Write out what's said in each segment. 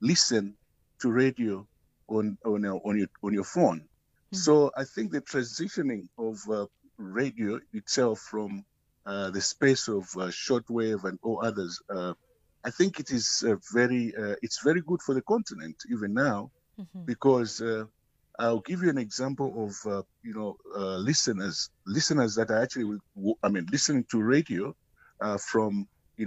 listen to radio on your phone. So I think the transitioning of radio itself from the space of shortwave and all others, I think it is it's very good for the continent even now, because I'll give you an example of listeners that are actually listening to radio from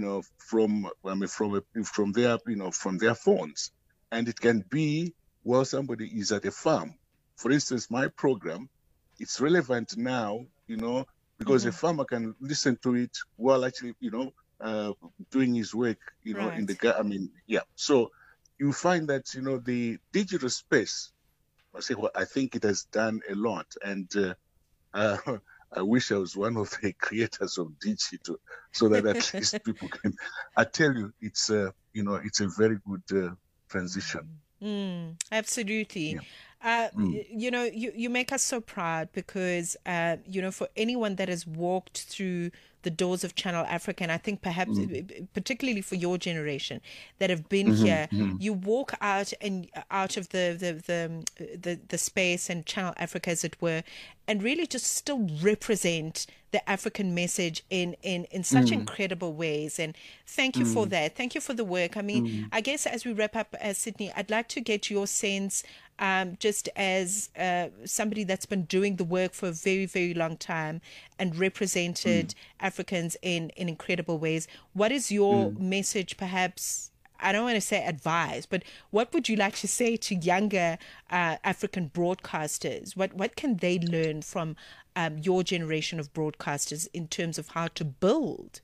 from their phones, and it can be while somebody is at a farm. For instance, my program, it's relevant now, because a farmer can listen to it while actually doing his work, in the So you find that the digital space, I think it has done a lot, and I wish I was one of the creators of digital, so that at least people can. I tell you, it's it's a very good transition. Absolutely. Yeah. You make us so proud because, for anyone that has walked through the doors of Channel Africa, and I think perhaps particularly for your generation that have been here, you walk out of the space and Channel Africa, as it were, and really just still represent the African message in such incredible ways. And thank you for that. Thank you for the work. I mean, I guess as we wrap up, Sydney, I'd like to get your sense, just as somebody that's been doing the work for a very, very long time and represented Africans in incredible ways. What is your message, perhaps? I don't want to say advise, but what would you like to say to younger African broadcasters? What can they learn from your generation of broadcasters in terms of how to build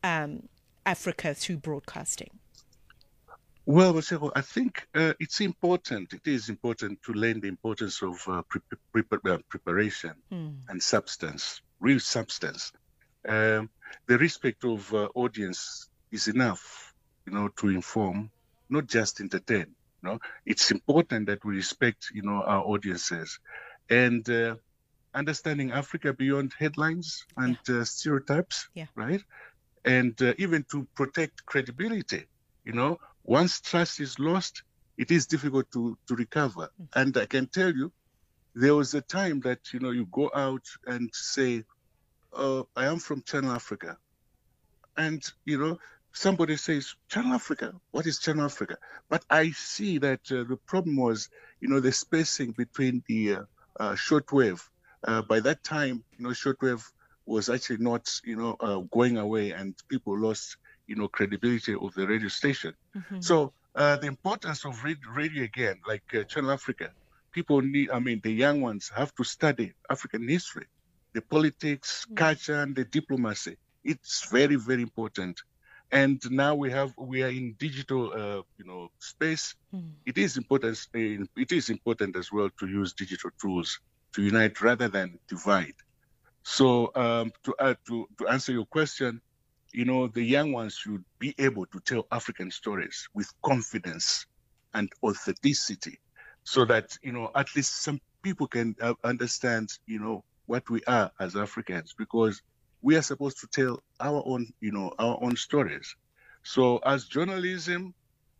Africa through broadcasting? Well, Mashego, I think it's important. It is important to learn the importance of preparation and substance, real substance. The respect of audience is enough, to inform, not just entertain. It's important that we respect, our audiences, and understanding Africa beyond headlines and stereotypes, right? And even to protect credibility. Once trust is lost, it is difficult to recover. And I can tell you, there was a time that, you go out and say, I am from Channel Africa. And, somebody says, Channel Africa, what is Channel Africa? But I see that the problem was, the spacing between the shortwave. By that time, shortwave was actually not, going away, and people lost credibility of the radio station. So the importance of radio again, like Channel Africa, people need, the young ones have to study African history, the politics, culture, and the diplomacy. It's very, very important. And now we are in digital, space. It is important. It is important as well to use digital tools to unite rather than divide. So to answer your question, the young ones should be able to tell African stories with confidence and authenticity, so that, at least some people can understand, what we are as Africans, because we are supposed to tell our own stories. So as journalism,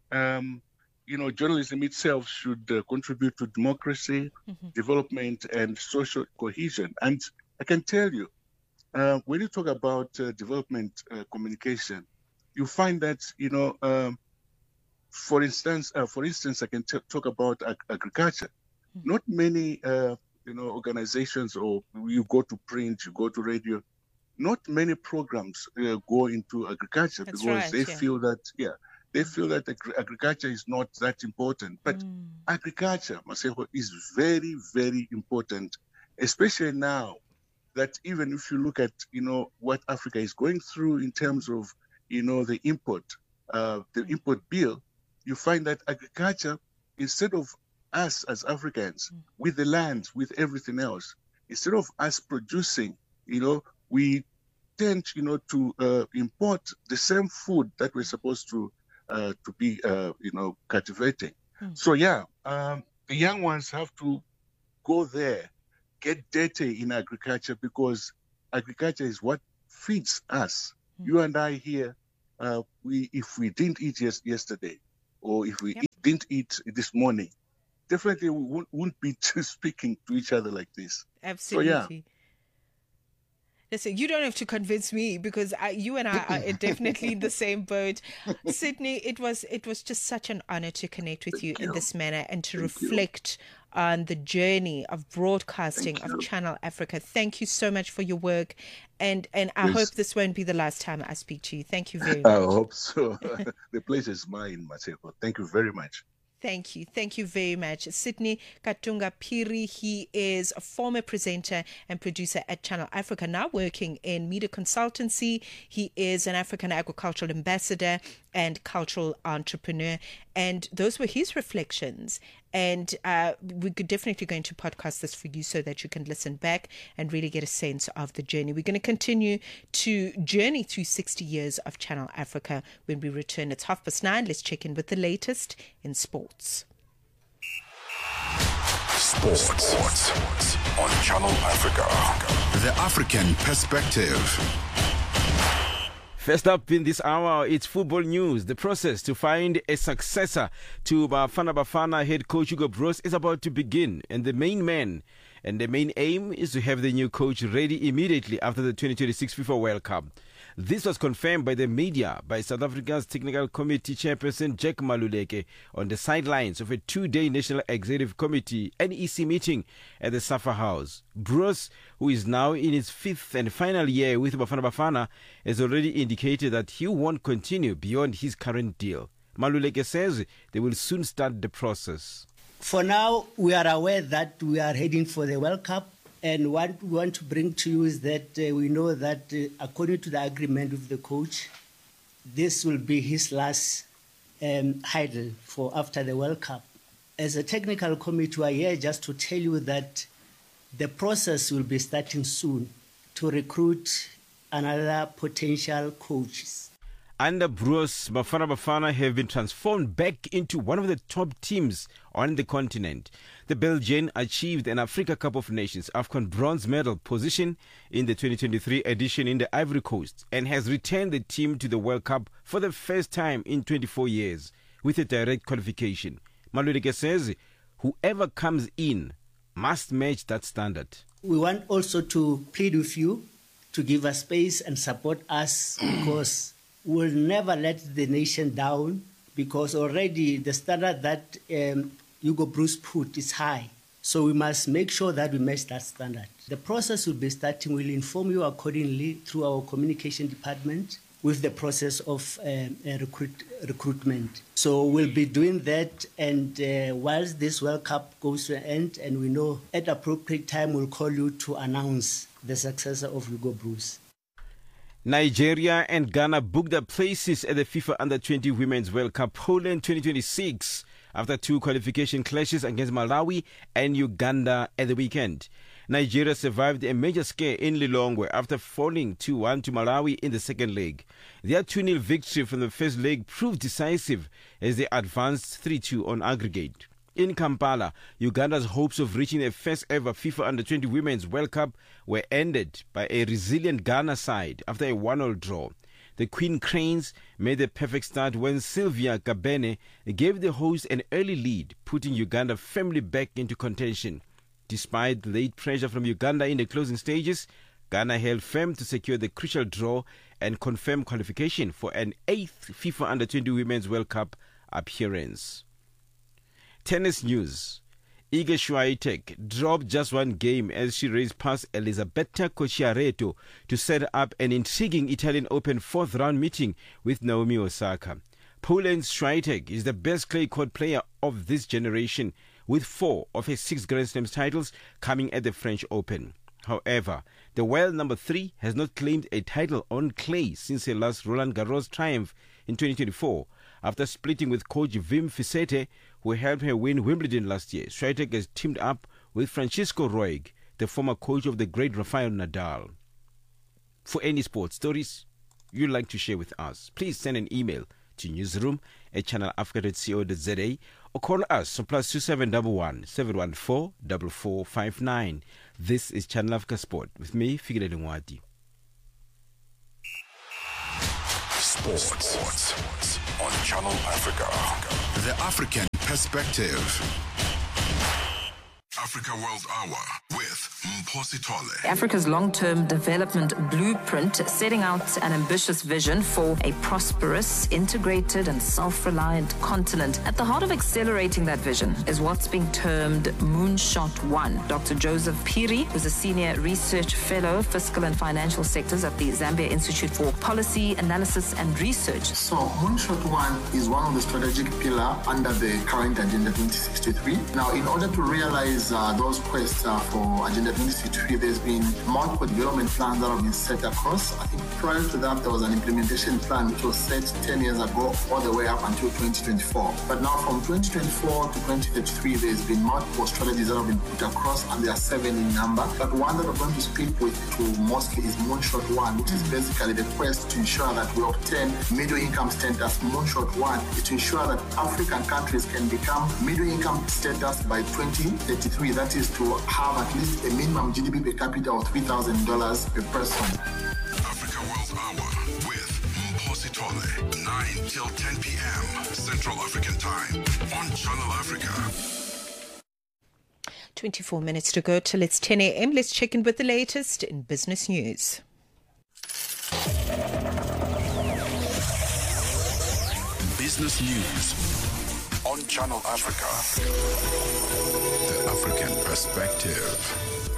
journalism itself should contribute to democracy, development, and social cohesion. And I can tell you, when you talk about development communication, you find that for instance, I can talk about agriculture. Not many organizations, or you go to print, you go to radio. Not many programs go into agriculture. That's because right, they feel that agriculture is not that important. But agriculture, Masego, is very, very important, especially now that even if you look at, what Africa is going through in terms of, the import bill, you find that agriculture, instead of us as Africans, with the land, with everything else, instead of us producing, we tend, to import the same food that we're supposed to be, cultivating. So the young ones have to go there, get dirty in agriculture, because agriculture is what feeds us. You and I here, if we didn't eat yesterday, or if we eat didn't eat this morning, definitely we wouldn't be speaking to each other like this. Absolutely. So, yeah. Listen, you don't have to convince me because you and I are definitely in the same boat. Sydney, it was just such an honor to connect with you in this manner and to reflect on the journey of broadcasting of Channel Africa. Thank you so much for your work, and I hope this won't be the last time I speak to you. Thank you very much. I hope so. The pleasure is mine, Maseko. Thank you very much. Thank you. Thank you very much. Sydney Katunga Phiri, he is a former presenter and producer at Channel Africa, now working in media consultancy. He is an African agricultural ambassador and cultural entrepreneur. And those were his reflections. And we're definitely going to podcast this for you so that you can listen back and really get a sense of the journey. We're going to continue to journey through 60 years of Channel Africa when we return. It's 9:30. Let's check in with the latest in sports. Sports on Channel Africa. The African perspective. First up in this hour, it's football news. The process to find a successor to Bafana Bafana head coach Hugo Broos is about to begin, and the main aim is to have the new coach ready immediately after the 2026 FIFA World Cup. This was confirmed by the media by South Africa's Technical Committee Chairperson Jack Maluleke on the sidelines of a 2-day National Executive Committee NEC meeting at the Safa House. Broos, who is now in his 5th and final year with Bafana Bafana, has already indicated that he won't continue beyond his current deal. Maluleke says they will soon start the process. For now, we are aware that we are heading for the World Cup. And what we want to bring to you is that we know that according to the agreement with the coach, this will be his last idle for after the World Cup. As a technical committee, we are here just to tell you that the process will be starting soon to recruit another potential coaches. Under Broos, Bafana Bafana have been transformed back into one of the top teams on the continent. The Belgian achieved an Africa Cup of Nations AFCON bronze medal position in the 2023 edition in the Ivory Coast and has returned the team to the World Cup for the first time in 24 years with a direct qualification. Maluleke says whoever comes in must match that standard. We want also to plead with you to give us space and support us because we'll never let the nation down because already the standard that Hugo Broos put is high. So we must make sure that we match that standard. The process will be starting. We'll inform you accordingly through our communication department with the process of recruitment. So we'll be doing that, and whilst this World Cup goes to an end, and we know at appropriate time we'll call you to announce the successor of Hugo Broos. Nigeria and Ghana booked their places at the FIFA Under-20 Women's World Cup Poland 2026 after 2 qualification clashes against Malawi and Uganda at the weekend. Nigeria survived a major scare in Lilongwe after falling 2-1 to Malawi in the second leg. Their 2-0 victory from the first leg proved decisive as they advanced 3-2 on aggregate. In Kampala, Uganda's hopes of reaching their first ever FIFA Under-20 Women's World Cup were ended by a resilient Ghana side after a 1-1 draw. The Queen Cranes made the perfect start when Sylvia Kabene gave the hosts an early lead, putting Uganda firmly back into contention. Despite late pressure from Uganda in the closing stages, Ghana held firm to secure the crucial draw and confirm qualification for an 8th FIFA Under-20 Women's World Cup appearance. Tennis news. Iga Swiatek dropped just one game as she raced past Elisabetta Cocciaretto to set up an intriguing Italian Open 4th round meeting with Naomi Osaka. Poland's Swiatek is the best clay court player of this generation, with 4 of her 6 Grand Slam titles coming at the French Open. However, the world number 3 has not claimed a title on clay since her last Roland Garros triumph in 2024. After splitting with coach Wim Fissette, who helped her win Wimbledon last year, Swiatek has teamed up with Francisco Roig, the former coach of the great Rafael Nadal. For any sports stories you'd like to share with us, please send an email to newsroom@channelafrica.co.za or call us on +2711 714 4459. This is Channel Africa Sport with me, Fikile Lengwati. Sports on Channel Africa. The African perspective. Africa World Hour with Mphosi Tole. Africa's long-term development blueprint, setting out an ambitious vision for a prosperous, integrated and self-reliant continent. At the heart of accelerating that vision is what's being termed Moonshot One. Dr. Joseph Phiri, who's a senior research fellow, fiscal and financial sectors at the Zambia Institute for Policy Analysis and Research. So Moonshot One is one of the strategic pillars under the current Agenda 2063. Now, in order to realize those quests for Agenda 2063, there's been multiple development plans that have been set across. I think prior to that, there was an implementation plan which was set 10 years ago all the way up until 2024. But now from 2024 to 2033, there's been multiple strategies that have been put across, and there are 7 in number. But one that I'm going to speak with to mostly is Moonshot One, which is basically the quest to ensure that we obtain middle income status. Moonshot One is to ensure that African countries can become middle income status by 2033. That is to have at least a minimum GDP per capita of $3,000 per person. Africa World Hour with Mphosi Tole, 9 till 10 p.m. Central African Time on Channel Africa. 24 minutes to go till it's 10 a.m. Let's check in with the latest in business news. Business news on Channel Africa. The African perspective.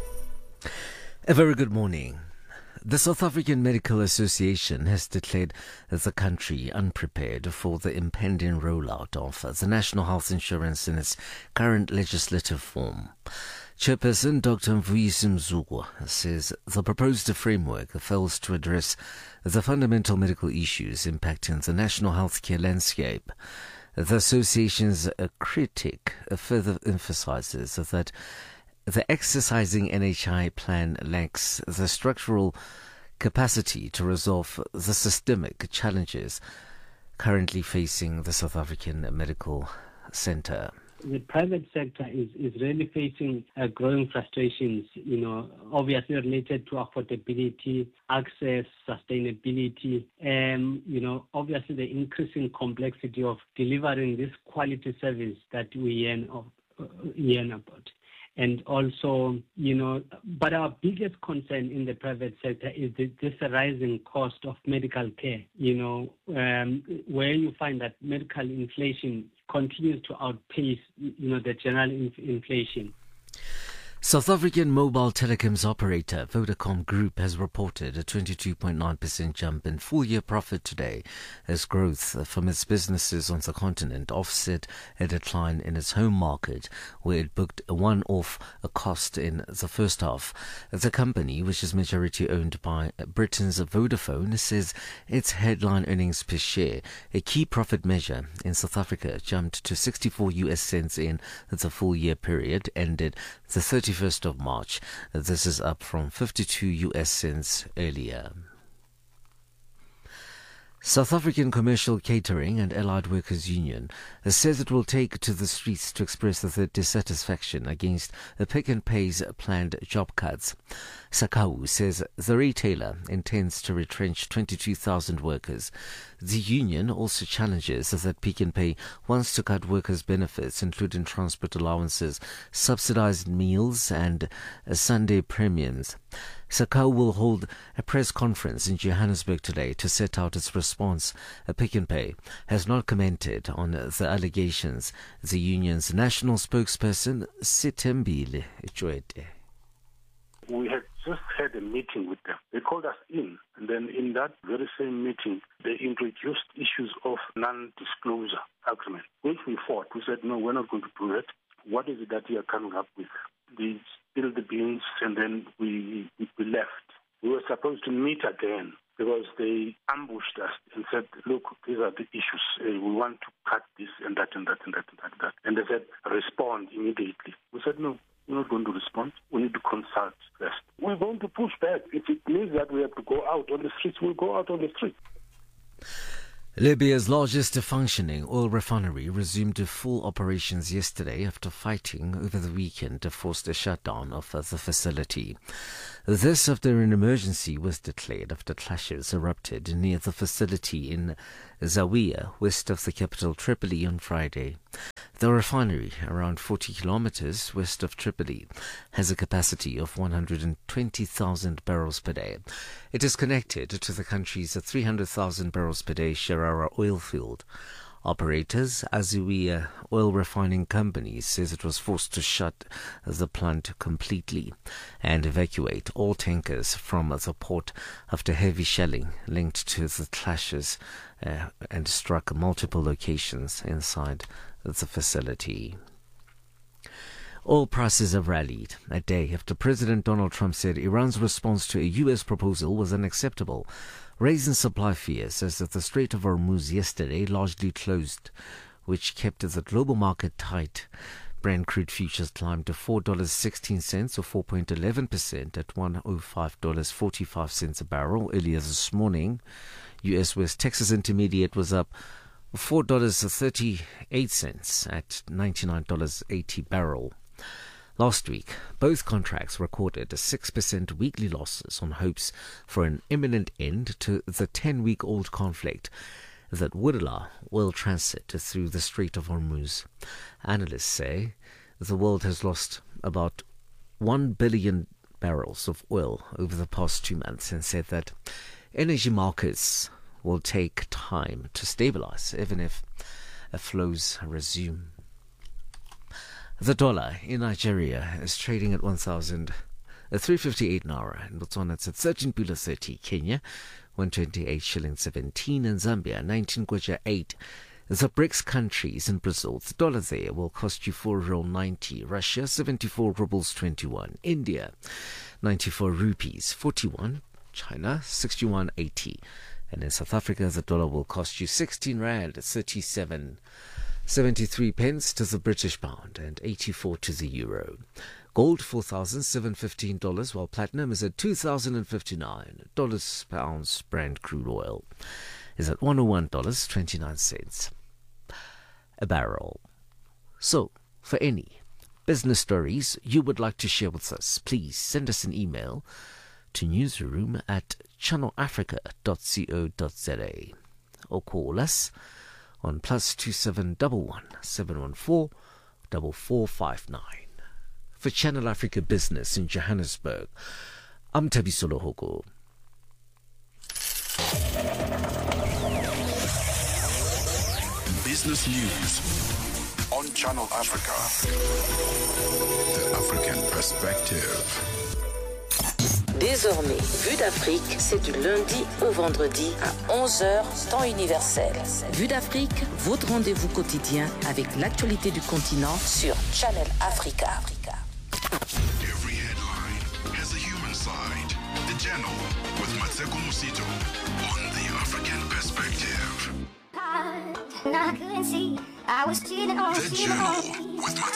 A very good morning. The South African Medical Association has declared the country unprepared for the impending rollout of the National Health Insurance in its current legislative form. Chairperson Dr. Mvuyisi Mzukwa says the proposed framework fails to address the fundamental medical issues impacting the national healthcare landscape. The association's critic further emphasizes that the exercising NHI plan lacks the structural capacity to resolve the systemic challenges currently facing the South African medical centre. The private sector is really facing growing frustrations, obviously related to affordability, access, sustainability, obviously the increasing complexity of delivering this quality service that we yearn about. And also, but our biggest concern in the private sector is this rising cost of medical care, where you find that medical inflation continues to outpace, the general inflation. South African mobile telecoms operator Vodacom Group has reported a 22.9% jump in full-year profit today as growth from its businesses on the continent offset a decline in its home market, where it booked a one-off cost in the first half. The company, which is majority owned by Britain's Vodafone, says its headline earnings per share, a key profit measure in South Africa, jumped to 64 US cents in the full-year period ended the 31st of March. This is up from 52 US cents earlier. South African Commercial Catering and Allied Workers Union says it will take to the streets to express their dissatisfaction against the Pick n Pay's planned job cuts. Sakau says the retailer intends to retrench 22,000 workers. The union also challenges that Pick n Pay wants to cut workers' benefits, including transport allowances, subsidized meals and Sunday premiums. Sakau will hold a press conference in Johannesburg today to set out its response. Pick n Pay has not commented on the allegations. The union's national spokesperson, Sithembile Chwete. We had just had a meeting with them. They called us in, and then in that very same meeting, they introduced issues of non-disclosure agreement, which we fought. We said, no, we're not going to do that. What is it that you are coming up with? They spilled the beans, and then we left. We were supposed to meet again because they ambushed us and said, look, these are the issues. We want to cut this and that and that and that and that and that. And they said, respond immediately. We said, no. We're not going to respond. We need to consult first. We're going to push back. If it means that we have to go out on the streets, we'll go out on the streets. Libya's largest functioning oil refinery resumed full operations yesterday after fighting over the weekend forced a shutdown of the facility. This after an emergency was declared after clashes erupted near the facility in Zawiya, west of the capital Tripoli on Friday. The refinery, around 40 kilometers west of Tripoli, has a capacity of 120,000 barrels per day. It is connected to the country's 300,000 barrels per day Sharara oil field. Operators, Azuia Oil Refining Company, says it was forced to shut the plant completely and evacuate all tankers from the port after heavy shelling linked to the clashes and struck multiple locations inside the facility. Oil prices have rallied a day after President Donald Trump said Iran's response to a U.S. proposal was unacceptable, raising supply fears as the Strait of Hormuz yesterday largely closed, which kept the global market tight. Brent crude futures climbed to $4.16 or 4.11% at $105.45 a barrel earlier this morning. U.S. West Texas Intermediate was up $4.38 at $99.80 barrel. Last week, both contracts recorded a 6% weekly losses on hopes for an imminent end to the 10-week-old conflict that would allow oil transit through the Strait of Hormuz. Analysts say the world has lost about 1 billion barrels of oil over the past 2 months and said that energy markets will take time to stabilize, even if flows resume. The dollar in Nigeria is trading at 1,358 naira. In Botswana, it's at 13.30. Kenya, 128 shillings 17. In Zambia, 19 kwacha 8. The BRICS countries in Brazil, the dollar there will cost you 4.90. Russia, 74 rubles 21. India, 94 rupees 41. China, 61.80. And in South Africa, the dollar will cost you 16 rand 37.73 pence to the British pound and 84 to the euro. Gold $4,715, while platinum is at $2,059 per ounce. Brent crude oil is at $101.29 a barrel. So, for any business stories you would like to share with us, please send us an email to newsroom@channelafrica.co.za or call us on +2711 714 4459. For Channel Africa Business in Johannesburg, I'm Thabisolo Hoko. Business News on Channel Africa. The African Perspective. Désormais, Vue d'Afrique, c'est du lundi au vendredi à 11h, temps universel. Vue d'Afrique, votre rendez-vous quotidien avec l'actualité du continent sur Channel Africa. Every headline has a human side. The Channel with Matseko Musito on the African Perspective. I couldn't see. I was cheating on The Channel with